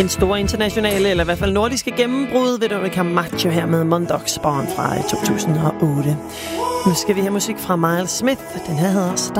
Den store internationale, eller i hvert fald nordiske gennembrud, Veronica Maggio her med Mondogs Barn fra 2008. Nu skal vi have musik fra Miles Smith. Den her hedder Stop.